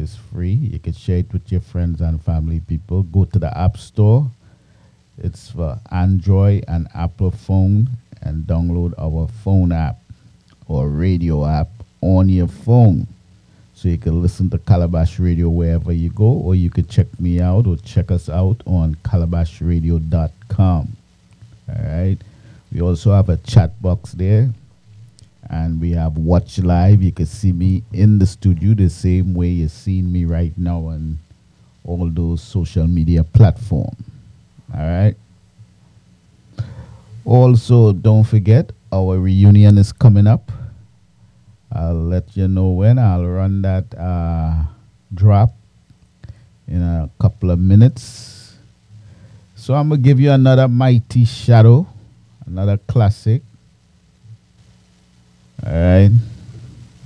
is free. You can share it with your friends and family people. Go to the App Store. It's for Android and Apple phone, and download our phone app or radio app on your phone. So you can listen to Calabash Radio wherever you go, or you could check me out or check us out on calabashradio.com. All right. We also have a chat box there, and we have Watch Live. You can see me in the studio the same way you're seeing me right now on all those social media platforms. All right. Also, don't forget our reunion is coming up. I'll let you know when. I'll run that drop in a couple of minutes. So I'm going to give you another Mighty Shadow, another classic. All right.